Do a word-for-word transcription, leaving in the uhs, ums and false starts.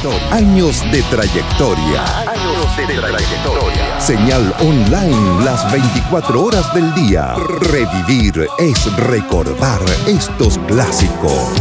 Años de trayectoria. Años de trayectoria. Señal online las veinticuatro horas del día. Revivir es recordar estos clásicos.